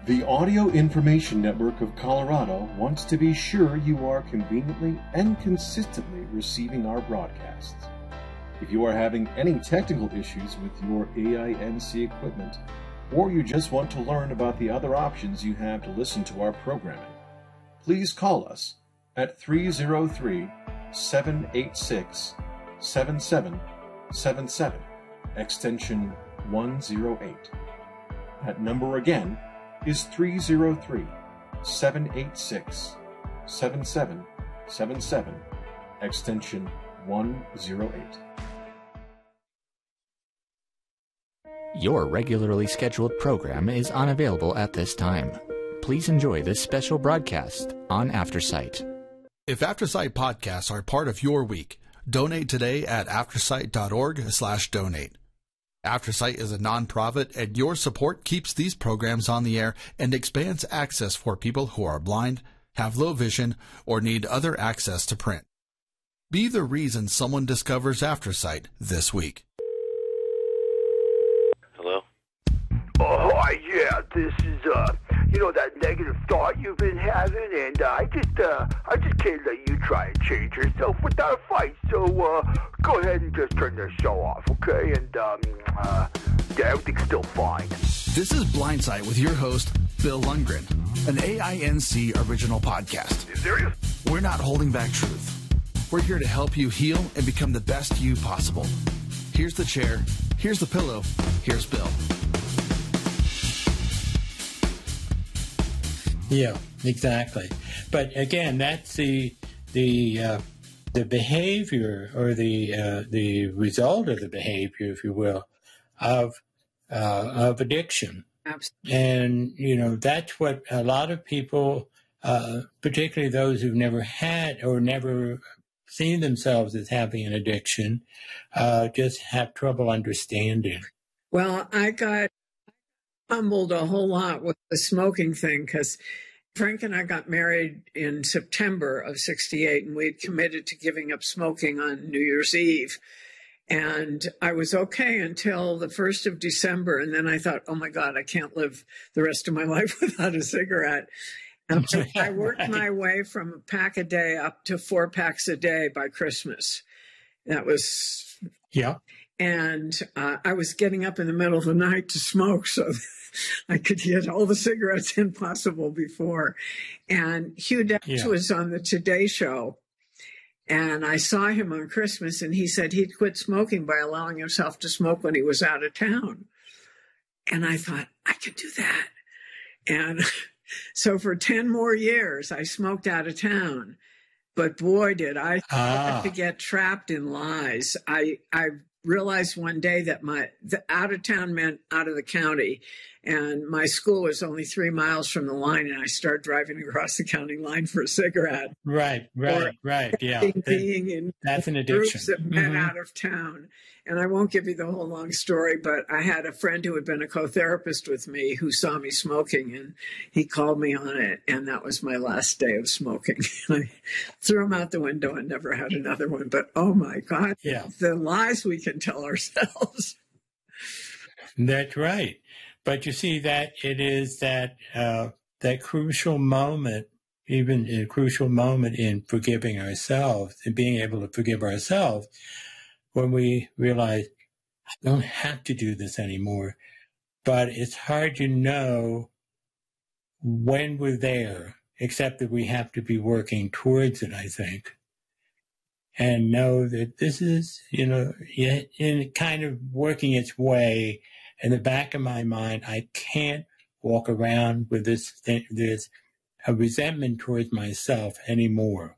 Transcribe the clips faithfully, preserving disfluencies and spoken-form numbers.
The Audio Information Network of Colorado wants to be sure you are conveniently and consistently receiving our broadcasts. If you are having any technical issues with your A I N C equipment, or you just want to learn about the other options you have to listen to our programming, please call us at three oh three, seven eight six, seven seven seven seven, extension one oh eight. That number again is three oh three, seven eight six, seven seven seven seven, extension one oh eight. Your regularly scheduled program is unavailable at this time. Please enjoy this special broadcast on AfterSight. If AfterSight podcasts are part of your week, donate today at aftersight.org slash donate. AfterSight is a nonprofit, and your support keeps these programs on the air and expands access for people who are blind, have low vision, or need other access to print. Be the reason someone discovers AfterSight this week. Hello? Oh, hi, yeah, this is, uh, you know, that negative thought you've been having, and uh, I just, uh, I just can't let you try and change yourself without a fight, so, uh, go ahead and just turn the show off, okay? And, um, uh, yeah, everything's still fine. This is Blindsight with your host, Bill Lundgren, an A I N C original podcast. You serious? We're not holding back truth. We're here to help you heal and become the best you possible. Here's the chair, here's the pillow, here's Bill. Yeah, exactly. But again, that's the the uh, the behavior or the uh, the result of the behavior, if you will, of uh, of addiction. Absolutely. And you know that's what a lot of people, uh, particularly those who've never had or never seen themselves as having an addiction, uh, just have trouble understanding. Well, I got humbled a whole lot with the smoking thing because Frank and I got married in September of sixty-eight, and we'd committed to giving up smoking on New Year's Eve. And I was okay until the first of December. And then I thought, oh, my God, I can't live the rest of my life without a cigarette. And I worked right. my way from a pack a day up to four packs a day by Christmas. That was... Yeah. And uh, I was getting up in the middle of the night to smoke so I could get all the cigarettes in possible before. And Hugh Downs yeah. was on the Today Show. And I saw him on Christmas, and he said he'd quit smoking by allowing himself to smoke when he was out of town. And I thought, I could do that. And so for ten more years, I smoked out of town. But boy, did I ah. have to get trapped in lies. I, I realized one day that my the out of town meant out of the county, and my school was only three miles from the line, and I started driving across the county line for a cigarette. Right, right, or right. Yeah, being, being in that's an addiction. Groups that met mm-hmm. out of town. And I won't give you the whole long story, but I had a friend who had been a co-therapist with me who saw me smoking, and he called me on it, and that was my last day of smoking. I threw him out the window and never had another one. But oh my God, yeah. the lies we can tell ourselves. That's right. But you see that it is that uh, that crucial moment, even a crucial moment in forgiving ourselves and being able to forgive ourselves, when we realize, I don't have to do this anymore. But it's hard to know when we're there, except that we have to be working towards it, I think. And know that this is, you know, in kind of working its way in the back of my mind. I can't walk around with this, this a resentment towards myself anymore.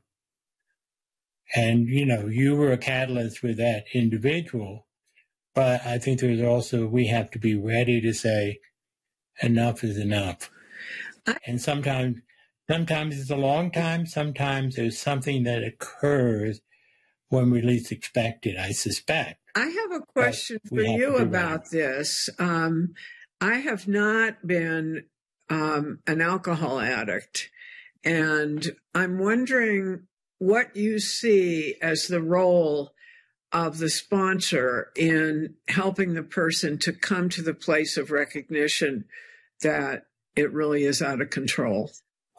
And, you know, you were a catalyst for that individual, but I think there's also, we have to be ready to say, enough is enough. I- and sometimes, sometimes it's a long time. Sometimes there's something that occurs when we least expect it, I suspect. I have a question for you about this. Um, I have not been um, an alcohol addict, and I'm wondering what you see as the role of the sponsor in helping the person to come to the place of recognition that it really is out of control.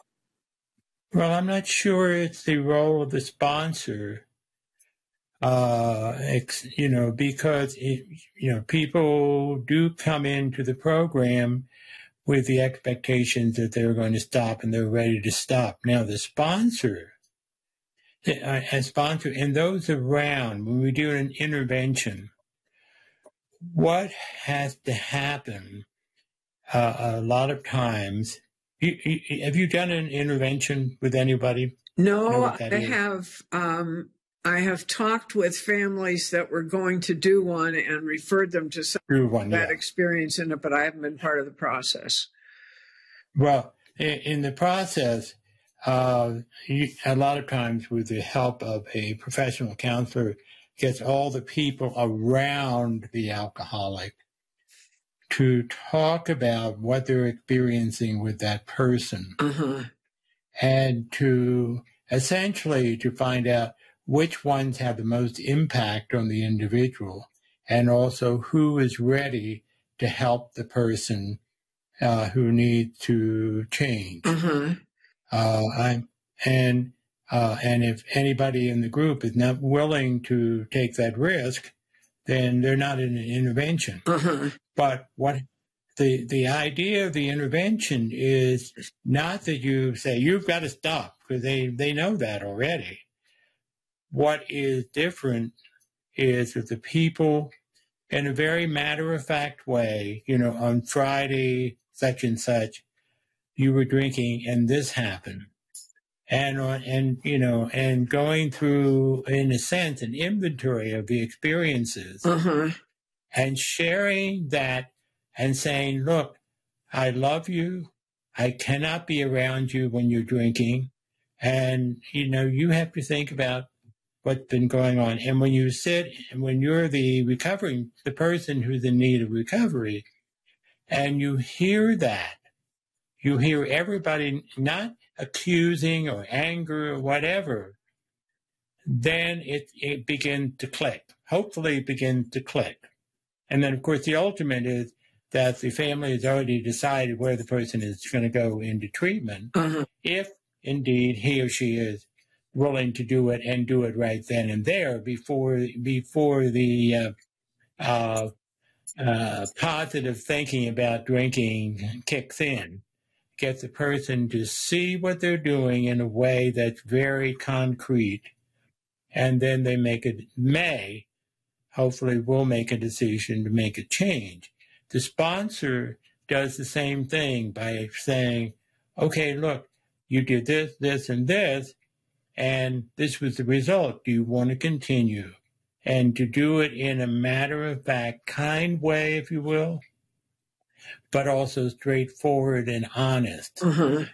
Well, I'm not sure it's the role of the sponsor, uh, ex, you know, because, it, you know, people do come into the program with the expectations that they're going to stop and they're ready to stop. Now, the sponsor, a sponsor, and those around, when we do an intervention, what has to happen uh, a lot of times? You, you, have you done an intervention with anybody? No, I is? have. Um, I have talked with families that were going to do one and referred them to someone one, that yeah. experience in it, but I haven't been part of the process. Well, in, in the process, uh, you, a lot of times with the help of a professional counselor, gets all the people around the alcoholic to talk about what they're experiencing with that person, uh-huh. and to essentially to find out which ones have the most impact on the individual, and also who is ready to help the person uh, who needs to change. Uh-huh. Uh, I'm, and uh, and if anybody in the group is not willing to take that risk, then they're not in an intervention. Uh-huh. But what the the idea of the intervention is not that you say you've got to stop, because they, they know that already. What is different is that the people, in a very matter-of-fact way, you know, on Friday, such and such, you were drinking and this happened. And, and you know, and going through, in a sense, an inventory of the experiences, uh-huh. and sharing that and saying, look, I love you. I cannot be around you when you're drinking. And, you know, you have to think about what's been going on. And when you sit, and when you're the recovering, the person who's in need of recovery, and you hear that, you hear everybody not accusing or anger or whatever, then it, it begins to click. Hopefully it begins to click. And then, of course, the ultimate is that the family has already decided where the person is going to go into treatment, uh-huh. if indeed he or she is willing to do it and do it right then and there before before the uh, uh, uh, positive thinking about drinking kicks in. Get the person to see what they're doing in a way that's very concrete, and then they make it may, hopefully will make a decision to make a change. The sponsor does the same thing by saying, okay, look, you did this, this, and this, and this was the result. Do you want to continue? And to do it in a matter-of-fact, kind way, if you will, but also straightforward and honest. Uh-huh.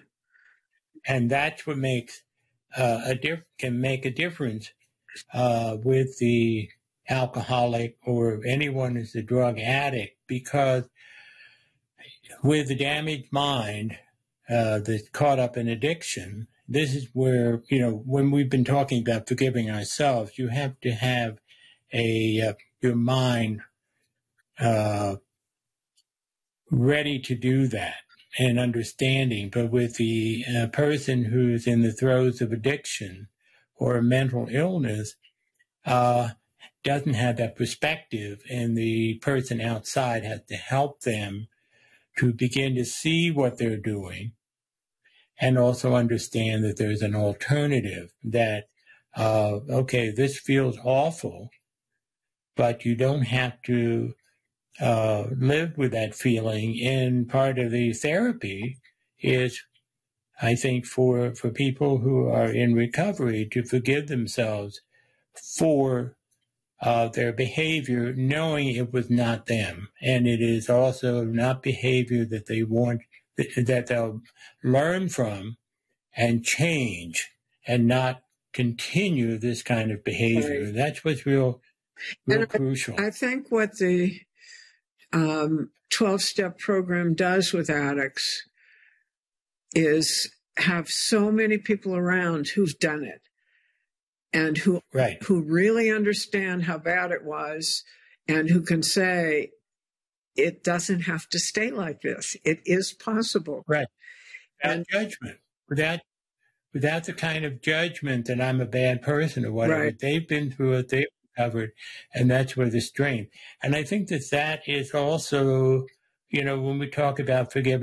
And that's what makes uh, a diff- can make a difference uh, with the alcoholic or anyone who's a drug addict, because with the damaged mind uh, that's caught up in addiction, this is where, you know, when we've been talking about forgiving ourselves, you have to have a uh, your mind uh, ready to do that and understanding. But with the uh, person who's in the throes of addiction or a mental illness, uh, doesn't have that perspective, and the person outside has to help them to begin to see what they're doing and also understand that there's an alternative, that, uh, okay, this feels awful, but you don't have to uh, live with that feeling. And part of the therapy is, I think, for, for people who are in recovery to forgive themselves for Uh, their behavior, knowing it was not them. And it is also not behavior that they want, that they'll learn from and change and not continue this kind of behavior. Right. That's what's real, real and crucial. I, I think what the um, twelve-step program does with addicts is have so many people around who've done it, and who right. who really understand how bad it was, and who can say, it doesn't have to stay like this. It is possible. Right. Without And- judgment, without without the kind of judgment that I'm a bad person or whatever. Right. They've been through it, they've recovered, and that's where the strength. And I think that that is also, you know, when we talk about forgiveness,